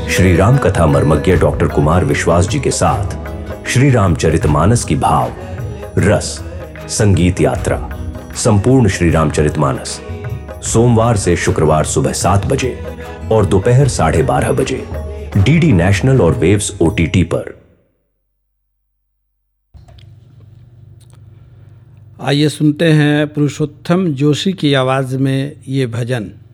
श्री राम कथा मर्मज्ञ डॉक्टर कुमार विश्वास जी के साथ श्री रामचरितमानस की भाव, रस, संगीत यात्रा, संपूर्ण श्री रामचरितमानस सोमवार से शुक्रवार सुबह 7 बजे और दोपहर 12:30 बजे डीडी नेशनल और वेव्स OTT पर। आइए सुनते हैं पुरुषोत्तम जोशी की आवाज में ये भजन।